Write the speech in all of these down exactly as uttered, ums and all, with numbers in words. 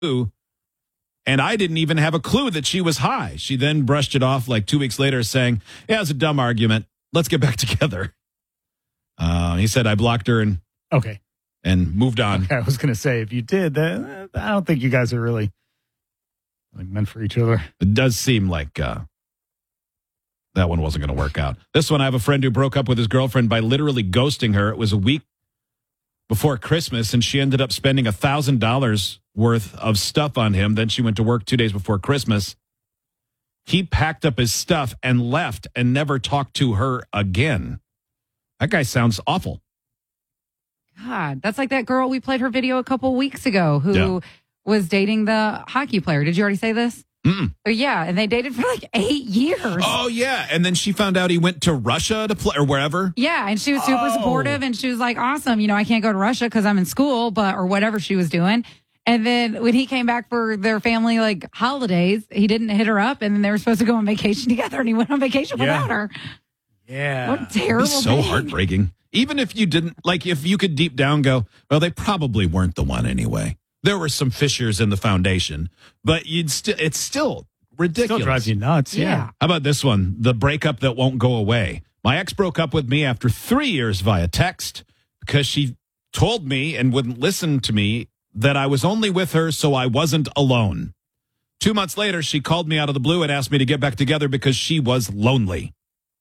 And I didn't even have a clue that she was high. She then brushed it off like two weeks later saying, yeah, it was a dumb argument. Let's get back together. Uh, he said I blocked her and okay. and moved on. Okay, I was going to say, if you did, that, I don't think you guys are really like meant for each other. It does seem like uh, that one wasn't going to work out. This one, I have a friend who broke up with his girlfriend by literally ghosting her. It was a week before Christmas, and she ended up spending one thousand dollars worth of stuff on him. Then she went to work two days before Christmas. He packed up his stuff and left and never talked to her again. That guy sounds awful. God, that's like that girl we played her video a couple weeks ago who Yeah. was dating the hockey player. Did you already say this? Mm-mm. Oh, yeah, and they dated for like eight years. Oh, yeah. And then she found out he went to Russia to play or wherever. Yeah, and she was super Oh. supportive, and she was like, awesome, you know, I can't go to Russia because I'm in school, but or whatever she was doing. And then when he came back for their family, like, holidays, he didn't hit her up, and then they were supposed to go on vacation together, and he went on vacation Yeah. without her. Yeah. What a terrible It's so thing. heartbreaking. Even if you didn't, like, if you could deep down go, well, they probably weren't the one anyway. There were some fissures in the foundation, but you'd still, it's still ridiculous. Still drives you nuts. Yeah. Yeah. How about this one? The breakup that won't go away. My ex broke up with me after three years via text because she told me and wouldn't listen to me that I was only with her so I wasn't alone. Two months later, she called me out of the blue and asked me to get back together because she was lonely.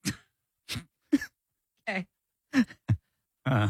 Okay. Uh,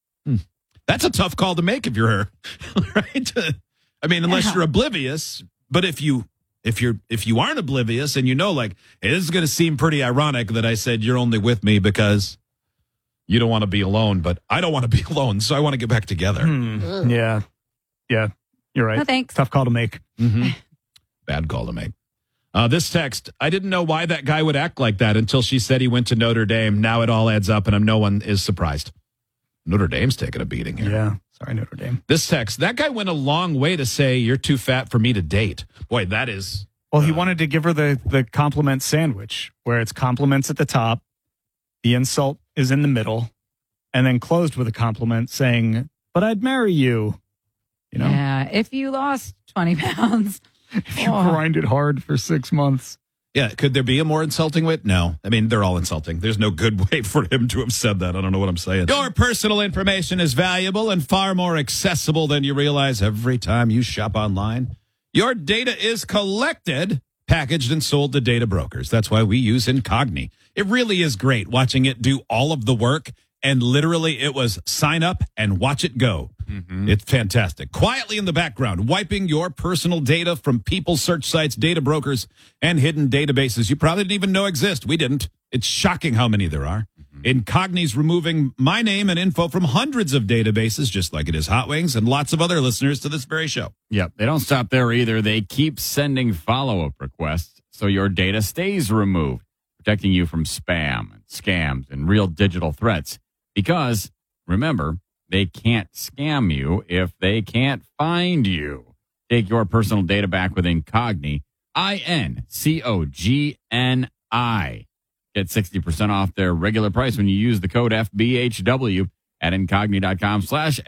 That's a tough call to make if you're her, right? I mean, unless Yeah. you're oblivious. But if you if you're if you aren't oblivious and you know, like, hey, this is going to seem pretty ironic that I said you're only with me because you don't want to be alone, but I don't want to be alone, so I want to get back together. hmm. Yeah. Yeah. You're right. No, thanks. Tough call to make. Mm-hmm. Bad call to make. Uh, this text, I didn't know why that guy would act like that until she said he went to Notre Dame. Now it all adds up, and I'm, no one is surprised. Notre Dame's taking a beating here. Yeah. Sorry, Notre Dame. This text, that guy went a long way to say you're too fat for me to date. Boy, that is... Well, he wanted to give her the, the compliment sandwich where it's compliments at the top, the insult is in the middle, and then closed with a compliment saying, but I'd marry you. You know, Yeah, if you lost twenty pounds. if you Oh. grinded hard for six months. Yeah, could there be a more insulting way? No. I mean, they're all insulting. There's no good way for him to have said that. I don't know what I'm saying. Your personal information is valuable and far more accessible than you realize every time you shop online. Your data is collected, packaged, and sold to data brokers. That's why we use Incogni. It really is great watching it do all of the work. And literally, it was sign up and watch it go. Mm-hmm. It's fantastic. Quietly in the background, wiping your personal data from people, search sites, data brokers, and hidden databases you probably didn't even know exist. We didn't. It's shocking how many there are. Mm-hmm. Incogni's removing my name and info from hundreds of databases, just like it is Hot Wings and lots of other listeners to this very show. Yep. They don't stop there either. They keep sending follow-up requests so your data stays removed, protecting you from spam and scams and real digital threats. Because, remember, they can't scam you if they can't find you. Take your personal data back with Incogni, I N C O G N I. Get sixty percent off their regular price when you use the code F B H W at Incogni.com slash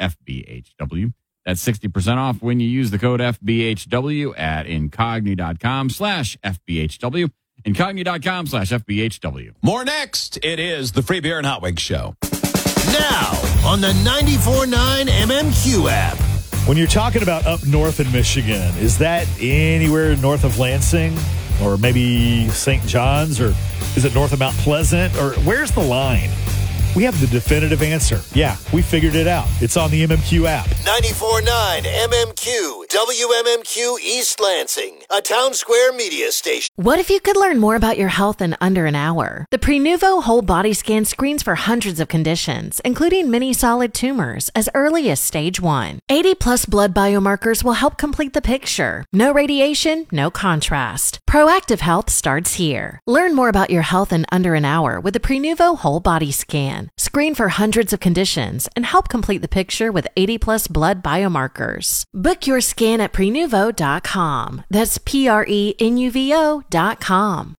FBHW. That's sixty percent off when you use the code F B H W at Incogni.com slash FBHW. Incogni.com slash FBHW. More next. It is the Free Beer and Hot Wings Show. Now on the ninety-four point nine M M Q app. When you're talking about up north in Michigan, is that anywhere north of Lansing or maybe Saint John's, or is it north of Mount Pleasant, or where's the line? We have the definitive answer. Yeah, we figured it out. It's on the M M Q app. ninety-four point nine M M Q, W M M Q East Lansing, a Town Square media station. What if you could learn more about your health in under an hour? The Prenuvo Whole Body Scan screens for hundreds of conditions, including many solid tumors, as early as stage one. eighty plus blood biomarkers will help complete the picture. No radiation, no contrast. Proactive health starts here. Learn more about your health in under an hour with the Prenuvo Whole Body Scan. Screen for hundreds of conditions and help complete the picture with eighty plus blood biomarkers. Book your scan at prenuvo dot com. That's P R E N U V O dot com.